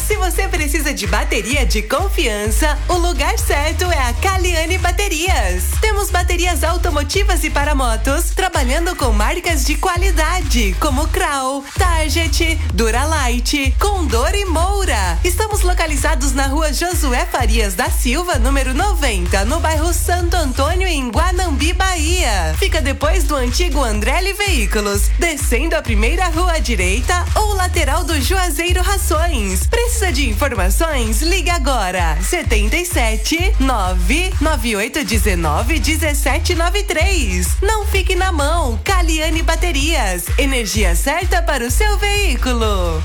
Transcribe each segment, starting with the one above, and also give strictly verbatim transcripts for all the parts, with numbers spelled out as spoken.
Se você precisa de bateria de confiança, o lugar certo é a Caliane Baterias. Temos baterias automotivas e para motos, trabalhando com marcas de qualidade, como Krau, Target, Duralight, Condor e Moura. Estamos localizados na rua Josué Farias da Silva, número noventa, no bairro Santo Antônio, em Guanambi, Bahia. Fica depois do antigo Andrelli Veículos, descendo a primeira rua à direita ou lateral do Juazeiro Rações. Precisa de informações? Liga agora, setenta e sete, nove nove oito um nove, um sete nove três. Não fique na mão, Caliane Baterias, energia certa para o seu veículo.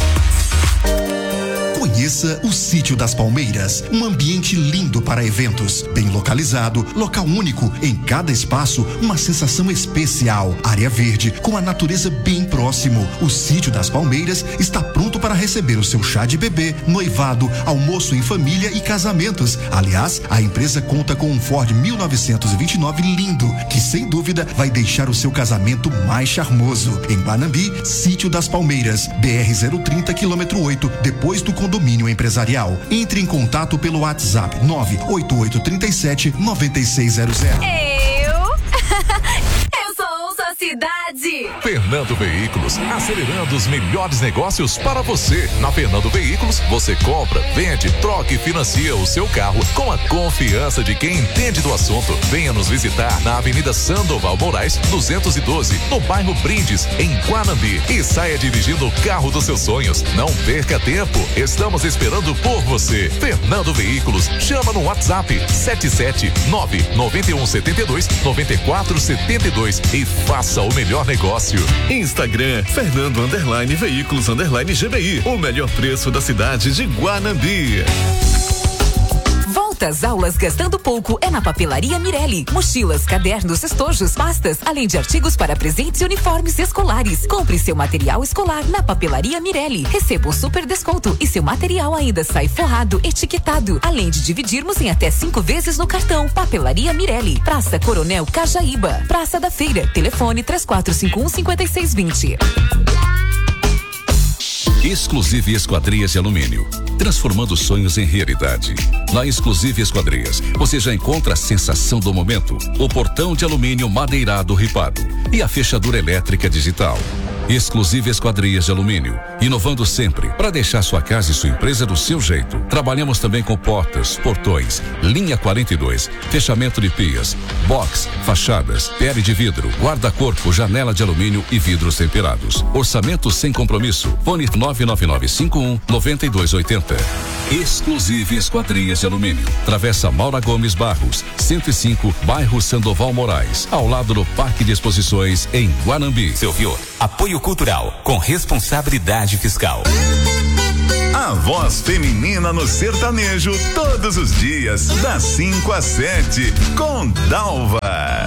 Conheça o Sítio das Palmeiras, um ambiente lindo para eventos, bem localizado, local único, em cada espaço uma sensação especial, área verde, com a natureza bem próximo. O Sítio das Palmeiras está pronto para receber o seu chá de bebê, noivado, almoço em família e casamentos. Aliás, a empresa conta com um Ford mil novecentos e vinte e nove lindo, que sem dúvida vai deixar o seu casamento mais charmoso. Em Guanambi, Sítio das Palmeiras, B R zero trinta, quilômetro oito, depois do condomínio empresarial. Entre em contato pelo WhatsApp nove oito oito três sete nove seis zero zero. Eu? Eu sou sua cidade. Fernando Veículos, acelerando os melhores negócios para você. Na Fernando Veículos, você compra, vende, troca e financia o seu carro com a confiança de quem entende do assunto. Venha nos visitar na Avenida Sandoval Moraes, duzentos e doze, no bairro Brindes, em Guanambi, e saia dirigindo o carro dos seus sonhos. Não perca tempo, estamos esperando por você. Fernando Veículos, chama no WhatsApp sete sete nove nove um sete dois nove quatro sete dois e faça o melhor negócio. Instagram, Fernando Underline Veículos Underline G B I, o melhor preço da cidade de Guanambi. Volta às aulas gastando pouco é na Papelaria Mirelli. Mochilas, cadernos, estojos, pastas, além de artigos para presentes e uniformes escolares. Compre seu material escolar na Papelaria Mirelli. Receba um super desconto e seu material ainda sai forrado, etiquetado. Além de dividirmos em até cinco vezes no cartão. Papelaria Mirelli, Praça Coronel Cajaíba, Praça da Feira. Telefone três quatro cinco um, cinco seis dois zero. Exclusive Esquadrias de Alumínio, transformando sonhos em realidade. Na Exclusive Esquadrias, você já encontra a sensação do momento, o portão de alumínio madeirado ripado e a fechadura elétrica digital. Exclusive Esquadrias de Alumínio, inovando sempre para deixar sua casa e sua empresa do seu jeito. Trabalhamos também com portas, portões, linha quarenta e dois, fechamento de pias, box, fachadas, pele de vidro, guarda-corpo, janela de alumínio e vidros temperados. Orçamento sem compromisso. Fone nove nove nove cinco um nove dois oito zero. Exclusive Esquadrias de Alumínio. Travessa Maura Gomes Barros, cento e cinco, bairro Sandoval Moraes, ao lado do Parque de Exposições em Guanambi. Você ouviu? Apoio cultural com responsabilidade fiscal. A voz feminina no sertanejo todos os dias, das cinco às sete, com Dalva.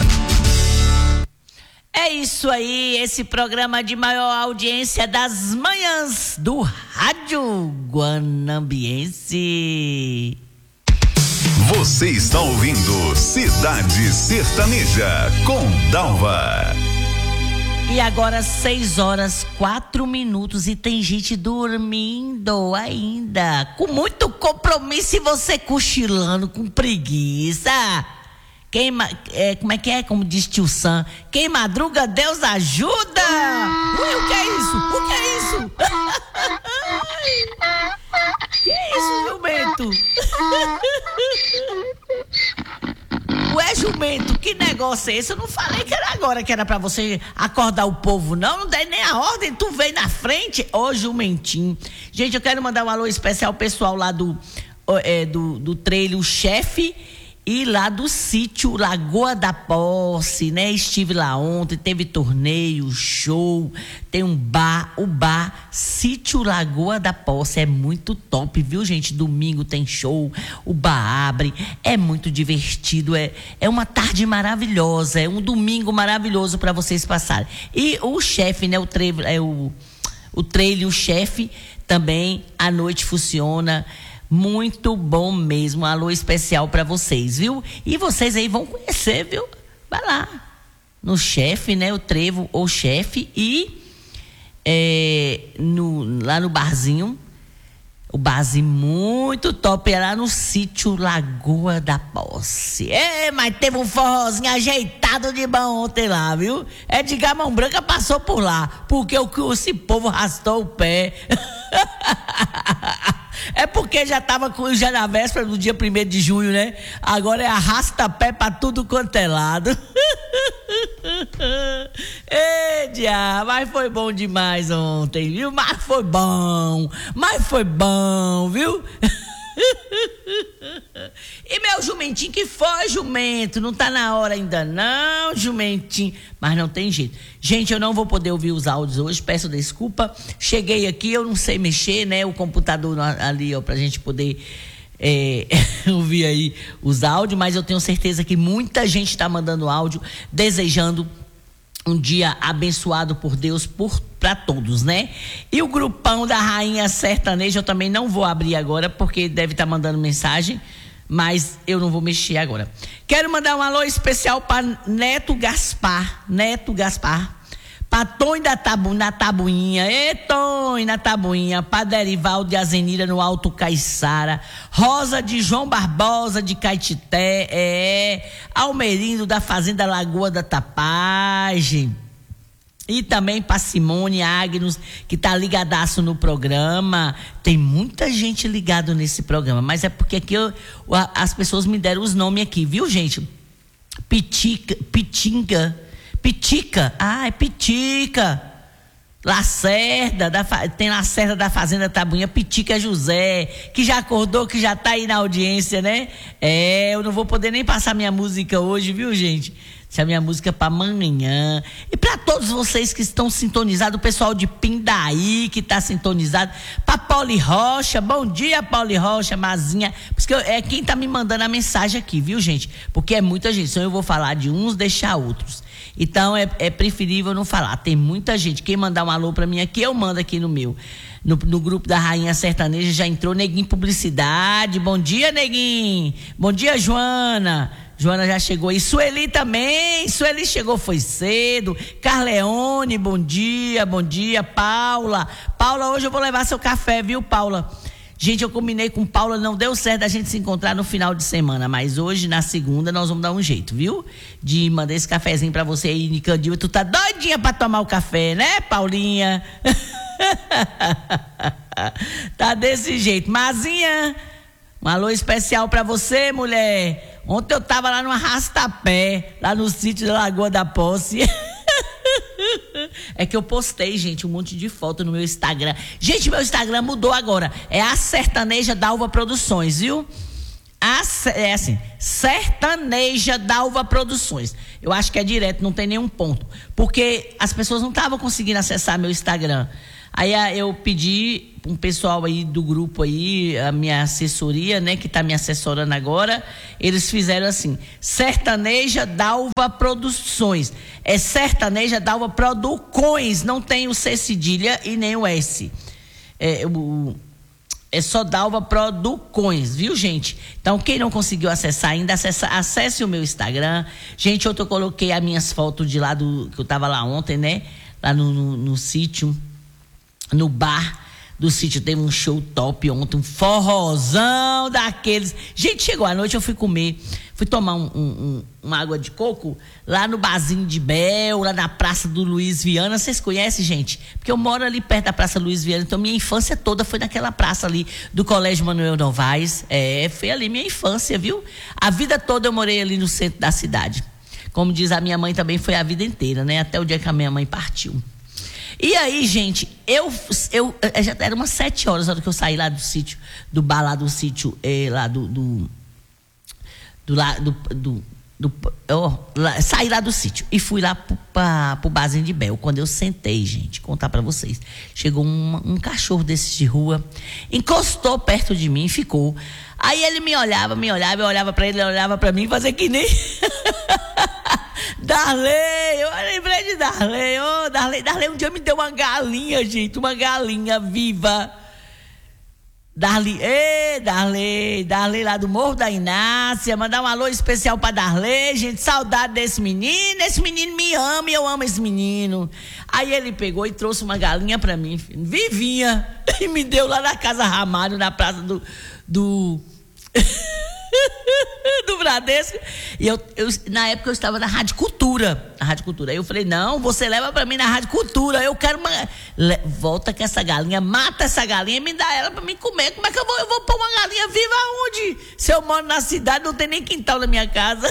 É isso aí, esse programa de maior audiência das manhãs do Rádio Guanambiense. Você está ouvindo Cidade Sertaneja com Dalva. E agora seis horas, quatro minutos e tem gente dormindo ainda, com muito compromisso e você cochilando com preguiça. Quem, é, como é que é? Como diz tio Sam, quem madruga, Deus ajuda. Ui, o que é isso? O que é isso? Que é isso, jumento? Ué, jumento, que negócio é esse? Eu não falei que era agora, que era pra você acordar o povo, não. Não dei nem a ordem, tu veio na frente. Ô, jumentinho. Gente, eu quero mandar um alô especial ao pessoal lá do, é, do, do trailer Chefe e lá do sítio Lagoa da Posse, né? Estive lá ontem, teve torneio, show, tem um bar, o bar Sítio Lagoa da Posse, é muito top, viu, gente? Domingo tem show, o bar abre, é muito divertido, é, é uma tarde maravilhosa, é um domingo maravilhoso para vocês passarem. E o chefe, né? O trailer, é o, o trailer, o chefe também, à noite funciona. Muito bom mesmo, um alô especial para vocês, viu? E vocês aí vão conhecer, viu? Vai lá, no chefe, né? O trevo ou chefe e é, no, lá no barzinho, o base muito top, é lá no sítio Lagoa da Posse. É, mas teve um forrozinho ajeitado de bom ontem lá, viu? Edgar Mão Branca passou por lá, porque o que esse povo arrastou o pé. É porque já tava com, já na véspera do dia primeiro de junho, né? Agora é arrasta-pé pra tudo quanto é lado. Ei, diabo, mas foi bom demais ontem, viu? Mas foi bom, mas foi bom, viu? E meu jumentinho, que foi, jumento? Não tá na hora ainda não, jumentinho. Mas não tem jeito. Gente, eu não vou poder ouvir os áudios hoje, peço desculpa. Cheguei aqui, eu não sei mexer, né? O computador ali, ó, pra gente poder é, ouvir aí os áudios. Mas eu tenho certeza que muita gente tá mandando áudio, desejando um dia abençoado por Deus por para todos, né? E o grupão da Rainha Sertaneja eu também não vou abrir agora, porque deve estar tá mandando mensagem, mas eu não vou mexer agora. Quero mandar um alô especial para Neto Gaspar, Neto Gaspar, para Tonho da Tabu, na Tabuinha, e Tonho na Tabuinha, para Derival de Azenira no Alto Caiçara, Rosa de João Barbosa de Caetité, é, Almerindo da Fazenda Lagoa da Tapagem, e também para Simone Agnos, que tá ligadaço no programa. Tem muita gente ligada nesse programa, mas é porque aqui eu, as pessoas me deram os nomes aqui, viu, gente? Pitica, Pitinga, Pitica, ah, é Pitica. Lacerda, da, tem Lacerda da Fazenda Tabuinha, Pitica José, que já acordou, que já tá aí na audiência, né? É, eu não vou poder nem passar minha música hoje, viu, gente? Deixa a minha música para amanhã. E para todos vocês que estão sintonizados, o pessoal de Pindaí que está sintonizado, para Pauli Rocha, bom dia, Pauli Rocha, Mazinha, porque eu, é quem tá me mandando a mensagem aqui, viu, gente? Porque é muita gente, então eu vou falar de uns, deixar outros. Então é, é preferível não falar, tem muita gente. Quem mandar um alô para mim aqui, eu mando aqui no meu. No, no grupo da Rainha Sertaneja já entrou Neguinho Publicidade, bom dia, Neguinho, bom dia, Joana. Joana já chegou aí. Sueli também. Sueli chegou, foi cedo. Carleone, bom dia, bom dia. Paula. Paula, hoje eu vou levar seu café, viu, Paula? Gente, eu combinei com Paula, não deu certo a gente se encontrar no final de semana, mas hoje, na segunda, nós vamos dar um jeito, viu? De mandar esse cafezinho pra você aí, Nicandil. Tu tá doidinha pra tomar o café, né, Paulinha? Tá desse jeito. Mazinha, um alô especial pra você, mulher. Ontem eu tava lá no arrastapé, lá no sítio da Lagoa da Posse. É que eu postei, gente, um monte de foto no meu Instagram. Gente, meu Instagram mudou agora. É a Sertaneja Dalva Produções, viu? A, é assim, Sertaneja Dalva Produções. Eu acho que é direto, não tem nenhum ponto. Porque as pessoas não estavam conseguindo acessar meu Instagram. Aí eu pedi um pessoal aí do grupo aí, a minha assessoria, né, que tá me assessorando agora, eles fizeram assim, Sertaneja Dalva Produções. É Sertaneja Dalva Producões, não tem o C cedilha e nem o S. É, o, é só Dalva Producões, viu, gente? Então, quem não conseguiu acessar ainda, acessa, acesse o meu Instagram. Gente, ontem eu coloquei as minhas fotos de lá, do, que eu tava lá ontem, né, lá no, no, no sítio, no bar do sítio. Teve um show top ontem, um forrozão daqueles. Gente, chegou a noite, eu fui comer, fui tomar um, um, um, uma água de coco lá no barzinho de Bel, lá na Praça do Luiz Viana. Vocês conhecem, gente? Porque eu moro ali perto da Praça Luiz Viana, então minha infância toda foi naquela praça ali do Colégio Manuel Novaes. É, foi ali minha infância, viu? A vida toda eu morei ali no centro da cidade. Como diz a minha mãe, também foi a vida inteira, né? Até o dia que a minha mãe partiu. E aí, gente, eu, eu já era umas sete horas na hora que eu saí lá do sítio, do bar lá do sítio, é, lá do, do, do, lá, do, do, do oh, lá, saí lá do sítio e fui lá pro, pra, pro barzinho de Bel. Quando eu sentei, gente, contar pra vocês, chegou um, um cachorro desses de rua, encostou perto de mim e ficou. Aí ele me olhava, me olhava, eu olhava pra ele, ele olhava pra mim, fazer que nem... Darley, eu lembrei de Darley, oh, Darley, Darley um dia me deu uma galinha, gente, uma galinha viva. Darli, ê, Darley, Darley lá do Morro da Inácia, mandar um alô especial pra Darley, gente, saudade desse menino, esse menino me ama e eu amo esse menino. Aí ele pegou e trouxe uma galinha pra mim, filho, vivinha, e me deu lá na Casa Ramalho, na praça do, do, do Bradesco, e eu, eu, na época eu estava na Rádio Cultura, na Rádio Cultura, aí eu falei, não, você leva pra mim na Rádio Cultura, eu quero uma, Le, volta com essa galinha, mata essa galinha e me dá ela pra mim comer, como é que eu vou, eu vou pôr uma galinha viva aonde? Se eu moro na cidade, não tem nem quintal na minha casa.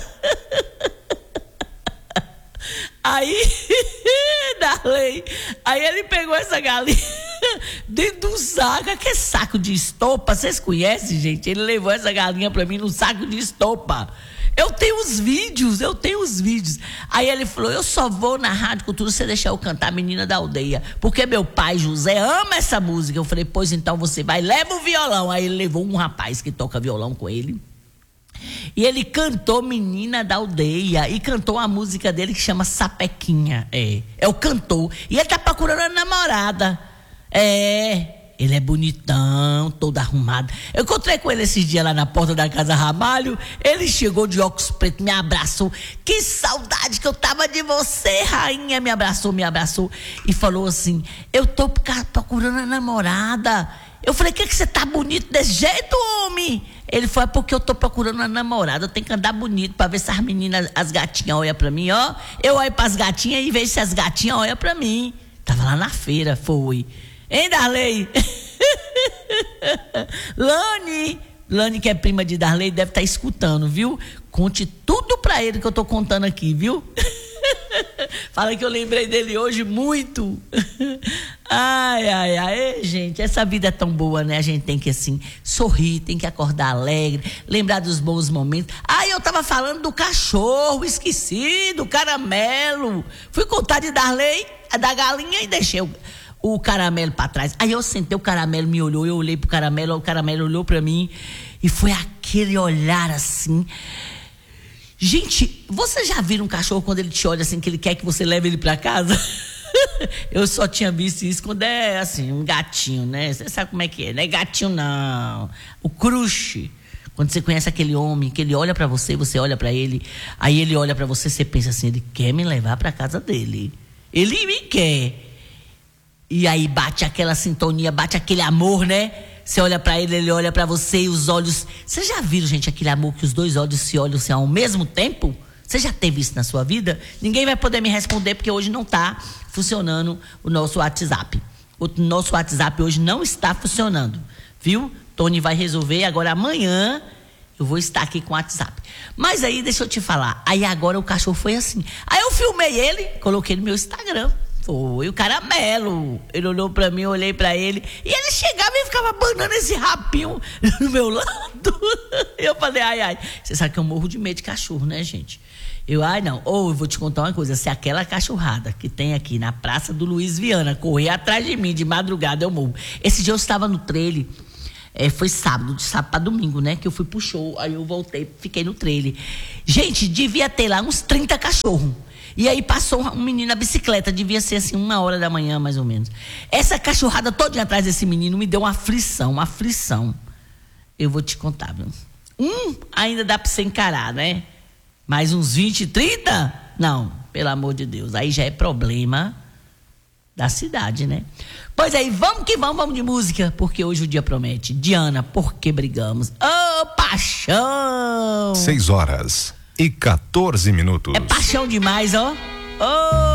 Aí, Darley, aí ele pegou essa galinha dentro do saco, aquele saco de estopa, vocês conhecem, gente? Ele levou essa galinha pra mim num saco de estopa. Eu tenho os vídeos, eu tenho os vídeos. Aí ele falou, eu só vou na Rádio Cultura se você deixar eu cantar Menina da Aldeia, porque meu pai, José, ama essa música. Eu falei, pois então você vai, leva o violão. Aí ele levou um rapaz que toca violão com ele. E ele cantou Menina da Aldeia e cantou a música dele que chama Sapequinha. É, é o cantor. E ele tá procurando a namorada. É, ele é bonitão, todo arrumado. Eu encontrei com ele esses dias lá na porta da Casa Ramalho. Ele chegou de óculos preto, me abraçou. Que saudade que eu tava de você, rainha. Me abraçou, me abraçou e falou assim, eu tô procurando a namorada. Eu falei, que que você tá bonito desse jeito, homem? Ele falou, é porque eu tô procurando uma namorada, eu tenho que andar bonito pra ver se as meninas, as gatinhas olham pra mim, ó. Eu olho pras gatinhas e vejo se as gatinhas olham pra mim. Tava lá na feira, foi. Hein, Darley? Lani, Lani, que é prima de Darley, deve estar escutando, viu? Conte tudo pra ele que eu tô contando aqui, viu? Fala que eu lembrei dele hoje muito. Ai, ai, ai, gente, essa vida é tão boa, né? A gente tem que, assim, sorrir, tem que acordar alegre, lembrar dos bons momentos. Ai, eu tava falando do cachorro, esqueci, do caramelo. Fui contar de Darley, da galinha e deixei o, o caramelo pra trás. Aí eu sentei, o caramelo me olhou, eu olhei pro caramelo, o caramelo olhou pra mim e foi aquele olhar assim. Gente, você já viu um cachorro quando ele te olha assim, que ele quer que você leve ele pra casa? Eu só tinha visto isso quando é assim, um gatinho, né? Você sabe como é que é, não é gatinho não. O crush. Quando você conhece aquele homem, que ele olha pra você, você olha pra ele, aí ele olha pra você, você pensa assim, ele quer me levar pra casa dele. Ele me quer. E aí bate aquela sintonia, bate aquele amor, né? Você olha pra ele, ele olha pra você e os olhos... Você já viram, gente, aquele amor que os dois olhos se olham assim, ao mesmo tempo? Você já teve isso na sua vida? Ninguém vai poder me responder porque hoje não tá funcionando o nosso WhatsApp. O nosso WhatsApp hoje não está funcionando, viu? Tony vai resolver, agora amanhã eu vou estar aqui com o WhatsApp. Mas aí, deixa eu te falar, aí agora o cachorro foi assim. Aí eu filmei ele, coloquei no meu Instagram. Foi o caramelo. Ele olhou pra mim, eu olhei pra ele. E ele chegava e ficava abanando esse rapinho no meu lado. Eu falei, ai, ai. Você sabe que eu morro de medo de cachorro, né, gente? Eu, ai, não. Ou eu vou te contar uma coisa. Se aquela cachorrada que tem aqui na Praça do Luiz Viana correr atrás de mim de madrugada, eu morro. Esse dia eu estava no trailer. É, foi sábado, de sábado pra domingo, né? Que eu fui pro show. Aí eu voltei, fiquei no trailer. Gente, devia ter lá uns trinta cachorros. E aí passou um menino na bicicleta, devia ser assim, uma hora da manhã, mais ou menos. Essa cachorrada toda atrás desse menino me deu uma aflição, uma aflição. Eu vou te contar, viu? Um, ainda dá pra você encarar, né? Mas uns vinte, trinta? Não, pelo amor de Deus. Aí já é problema da cidade, né? Pois aí, vamos que vamos, vamos de música, porque hoje o dia promete. Diana, por que brigamos? Ô, oh, paixão! Seis horas e quatorze minutos. É paixão demais, ó. Oh!